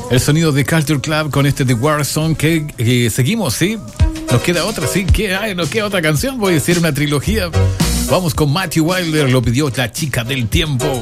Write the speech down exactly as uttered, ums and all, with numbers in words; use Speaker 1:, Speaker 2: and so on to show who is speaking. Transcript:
Speaker 1: El sonido de Culture Club con este The War Song que eh, seguimos, ¿sí? Nos queda otra, ¿sí? ¿Qué hay? Nos queda otra canción, voy a decir una trilogía. Vamos con Matthew Wilder, lo pidió la chica del tiempo.